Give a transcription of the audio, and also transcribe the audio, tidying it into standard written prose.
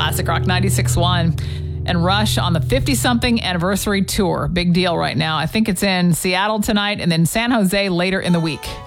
Classic Rock 96.1. And Rush on the 50-something anniversary tour. Big deal right now. I think it's in Seattle tonight and then San Jose later in the week.